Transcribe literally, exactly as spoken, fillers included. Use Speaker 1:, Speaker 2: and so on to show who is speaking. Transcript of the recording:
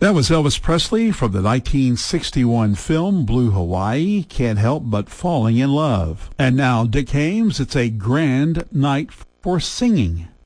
Speaker 1: That was Elvis Presley from the nineteen sixty-one film Blue Hawaii, Can't Help But Falling in Love. And now Dick Haymes, it's a grand night for singing.